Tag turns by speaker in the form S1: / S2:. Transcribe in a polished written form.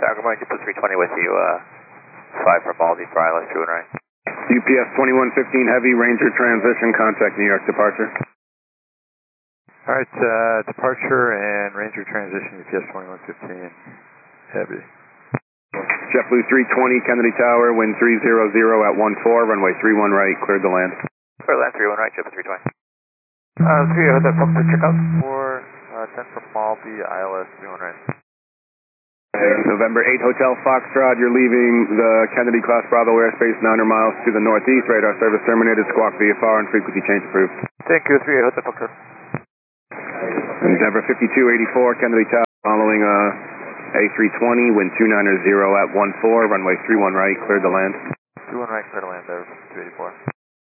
S1: Good morning, JetBlue 320 with you, 5 for Baldy for ILS 2 and right.
S2: UPS 2115 Heavy, Ranger transition, contact New York departure.
S3: Alright, departure and Ranger transition, UPS 2115 Heavy.
S2: JetBlue 320 Kennedy Tower, wind 300 at 14, runway 31 right, cleared to land.
S1: Clear land 31 right, JetBlue 320.
S3: 3 Hotel Fox to check out for 10 for Baldy, ILS 31 right.
S2: November 8 Hotel Foxtrot, you're leaving the Kennedy Class Bravo airspace 900 miles to the northeast, radar service terminated, squawk VFR and frequency change approved.
S3: Thank you, 3 Hotel Foxtrot.
S2: Endeavor 5284 Kennedy Tower, following A320, wind 290 at 14, runway 31 right, cleared to land.
S3: 21 right, clear to land, Endeavor 5284.